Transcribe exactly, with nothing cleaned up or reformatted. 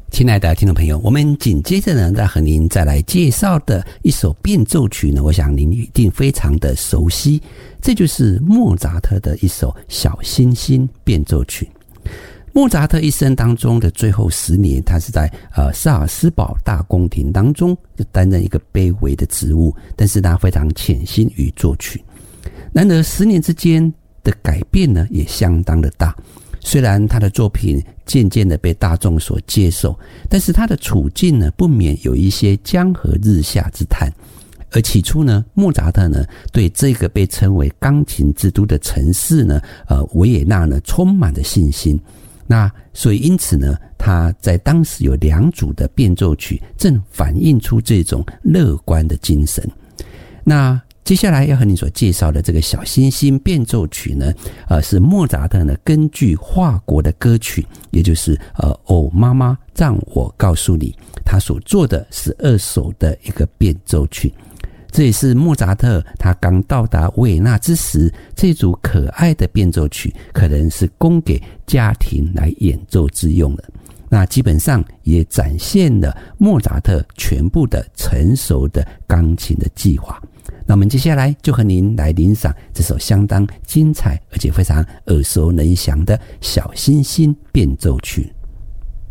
亲爱的听众朋友，我们紧接着呢，再和您再来介绍的一首变奏曲呢，我想您一定非常的熟悉，这就是莫扎特的一首小星星变奏曲。莫扎特一生当中的最后十年，他是在呃萨尔斯堡大宫廷当中就担任一个卑微的职务，但是他非常潜心于作曲。然而十年之间的改变呢，也相当的大。虽然他的作品渐渐的被大众所接受，但是他的处境呢，不免有一些江河日下之叹。而起初呢，莫扎特呢，对这个被称为钢琴之都的城市呢，呃，维也纳呢，充满着信心。那所以因此呢，他在当时有两组的变奏曲，正反映出这种乐观的精神。那接下来要和你所介绍的这个小星星变奏曲呢，呃，是莫扎特呢根据法国的歌曲，也就是呃哦妈妈让我告诉你，他所做的十二首的一个变奏曲。这也是莫扎特他刚到达维也纳之时，这组可爱的变奏曲可能是供给家庭来演奏之用的。那基本上也展现了莫扎特全部的成熟的钢琴的计划。那我们接下来就和您来欣赏这首相当精彩而且非常耳熟能详的小星星变奏曲。